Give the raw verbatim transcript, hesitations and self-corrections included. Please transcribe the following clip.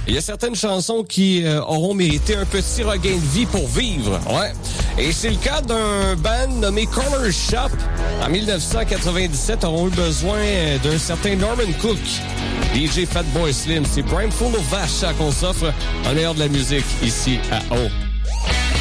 Il y a certaines chansons qui euh, auront mérité un petit regain de vie pour vivre. Ouais. Et c'est le cas d'un band nommé Corner Shop. En dix-neuf cent quatre-vingt-dix-sept, auront eu besoin d'un certain Norman Cook. D J Fatboy Slim, c'est Brimeful of Vache qu'on s'offre en l'air de la musique ici à O.